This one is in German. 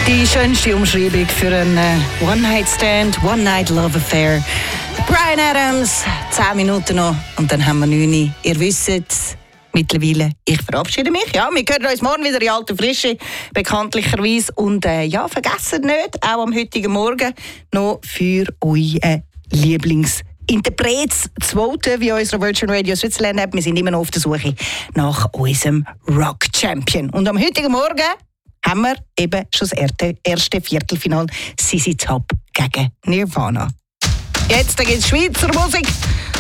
Die schönste Umschreibung für einen One-Night-Stand, One-Night-Love-Affair. Bryan Adams, 10 Minuten noch und dann haben wir 9 Uhr. Ihr wisst mittlerweile, ich verabschiede mich. Ja, wir hören uns morgen wieder in alter Frische, bekanntlicherweise. Und vergesst nicht, auch am heutigen Morgen noch für euren Lieblingsinterpret zu voten wie unserer Virgin Radio Switzerland App. Wir sind immer noch auf der Suche nach unserem Rock Champion. Und am heutigen Morgen haben wir eben schon das erste Viertelfinale ZZ Top gegen Nirvana. Jetzt gibt es Schweizer Musik.